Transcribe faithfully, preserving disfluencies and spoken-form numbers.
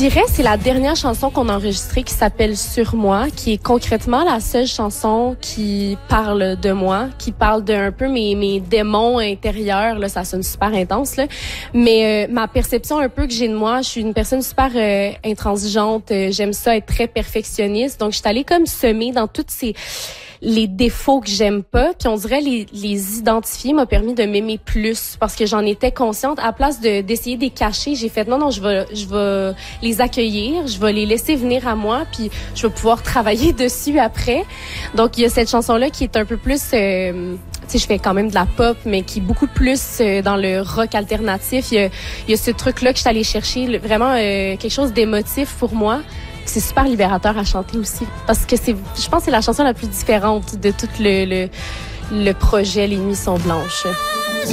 dirais c'est la dernière chanson qu'on a enregistrée qui s'appelle Sur moi, qui est concrètement la seule chanson qui parle de moi, qui parle d'un peu mes mes démons intérieurs. Là, ça sonne super intense là, mais euh, ma perception un peu que j'ai de moi, je suis une personne super euh, intransigeante. Euh, j'aime ça être très perfectionniste, donc je suis allée comme semer dans toutes ces les défauts que j'aime pas, puis on dirait les les identifier m'a permis de m'aimer plus parce que j'en étais consciente. À place de d'essayer de les cacher, j'ai fait non non, je vais je vais les accueillir, je vais les laisser venir à moi, puis je vais pouvoir travailler dessus après. Donc il y a cette chanson là qui est un peu plus euh, tu sais, je fais quand même de la pop, mais qui est beaucoup plus euh, dans le rock alternatif. Il y a, il y a ce truc-là que je suis allée chercher, le, vraiment euh, quelque chose d'émotif pour moi. C'est super libérateur à chanter aussi, parce que c'est, je pense que c'est la chanson la plus différente de tout le, le, le projet Les Nuits sont blanches.